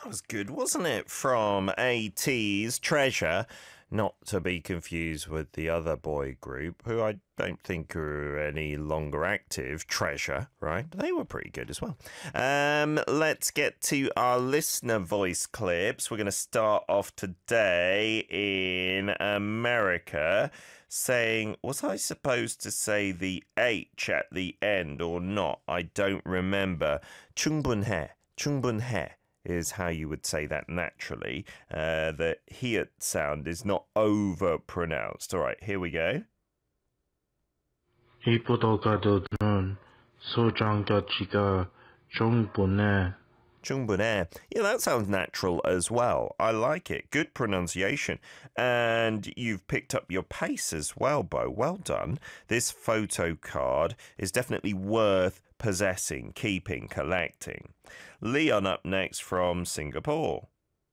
That was good, wasn't it? From AT's Treasure, not to be confused with the other boy group, who I don't think are any longer active, Treasure, right? They were pretty good as well. Let's get to our listener voice clips. We're going to start off today in America, saying, was I supposed to say the H at the end or not? I don't remember. 충분해, 충분해 is how you would say that naturally. The hiat sound is not over pronounced. All right, here we go. 이 포토카드는 소장 가치가 충분해. 충분해. Yeah, that sounds natural as well. I like it. Good pronunciation. And you've picked up your pace as well, Bo. Well done. This photo card is definitely worth possessing, keeping, collecting. Leon up next from Singapore.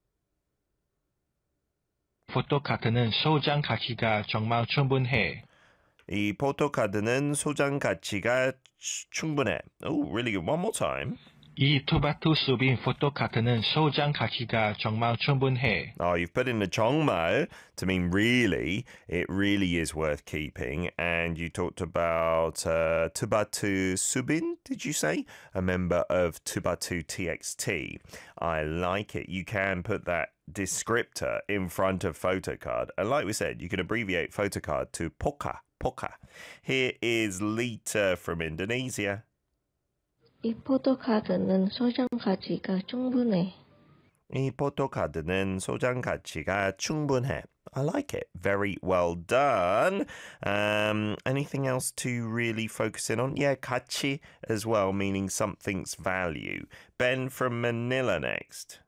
포토카드는 소장 가치가 정말 충분해. 이 포토카드는 소장 가치가 충분해. Oh, really good. One more time. 이 투바투 수빈 포토카드는 소장 가치가 정말 충분해. Oh, you've put in the 정말 to mean really. It really is worth keeping. And you talked about Tubatu Subin, did you say? A member of Tubatu TXT. I like it. You can put that descriptor in front of photocard. And like we said, you can abbreviate photocard to Poka. Poka. Here is Lita from Indonesia. 이 포토카드는 소장 가치가 충분해. 이 포토카드는 소장 가치가 충분해. I like it. Very well done. Anything else to really focus in on? Yeah, 가치 as well, meaning something's value. Ben from Manila next.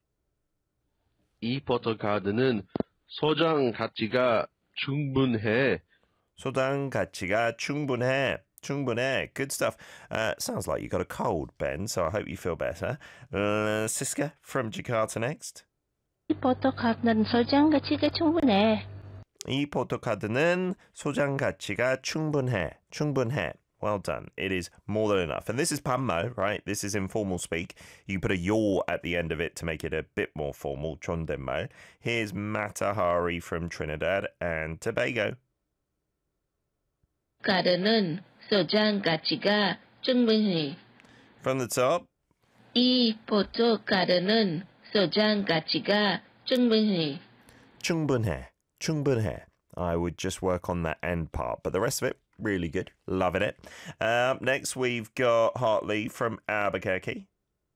이 포토카드는 소장 가치가 충분해. 소장 가치가 충분해. 충분해. Good stuff. Sounds like you got a cold, Ben, so I hope you feel better. Siska from Jakarta next. 이 포토카드는 소장 가치가 충분해. 이 포토카드는 소장 가치가 충분해. 충분해. Well done. It is more than enough. And this is Pammo, right? This is informal speak. You put a yaw at the end of it to make it a bit more formal. 존댓말. Here's Matahari from Trinidad and Tobago. 카드는 소장 가치가 충분해. From the top. 이 포토카드는 소장 가치가 충분해. 충분해. 충분해. I would just work on that end part, but the rest of it, really good. Loving it. Next, we've got Hartley from Albuquerque.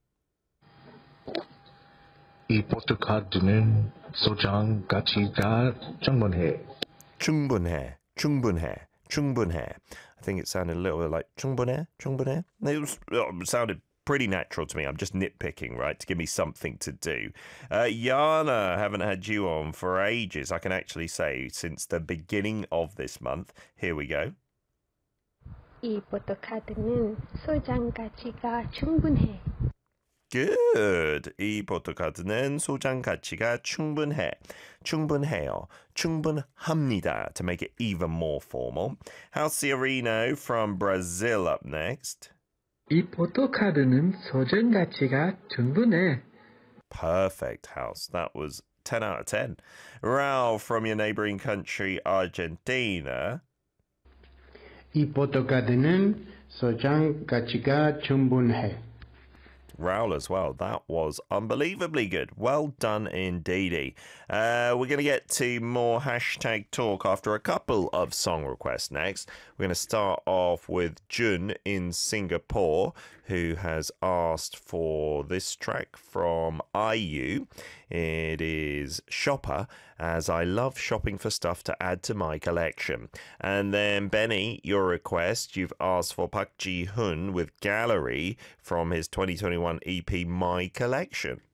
이 포토카드는 소장 가치가 충분해. 충분해. 충분해. 충분해. I think it sounded a little bit like 충분해. 충분해. It sounded pretty natural to me. I'm just nitpicking, right, to give me something to do. Yana, haven't had you on for ages. I can actually say since the beginning of this month. Here we go. 이 포토카드는 소장 가치가 충분해. Good. 이 포토카드는 소장 가치가 충분해. 충분해요. 충분합니다. To make it even more formal. Halciorino from Brazil up next. 이 포토카드는 소장 가치가 충분해. Perfect, House. That was 10 out of 10. Raul from your neighboring country, Argentina. 이 포토카드는 소장 가치가 충분해. Raul as well. That was unbelievably good. Well done indeedy. We're going to get to more hashtag talk after a couple of song requests next. We're going to start off with Jun in Singapore, who has asked for this track from IU. It is Shopper, as I love shopping for stuff to add to my collection. And then Benny, your request, you've asked for Park Ji-hoon with Gallery from his 2021 EP My Collection.